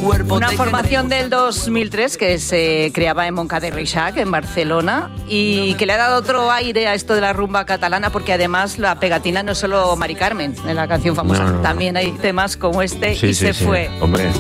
cuerpo. Una formación del 2003 que se creaba en Montcada i Reixac, en Barcelona, y que le ha dado otro aire a esto de la rumba catalana, porque además la pegatina no es solo Mari Carmen en la canción famosa, también hay temas como este, Sí, y sí, se sí. fue. Hombre.